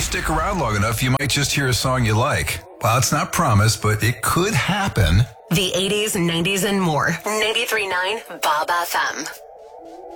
stick around long enough, you might just hear a song you like. Well, it's not promised, but it could happen. The 80s, 90s, and more. 93.9 Bob FM.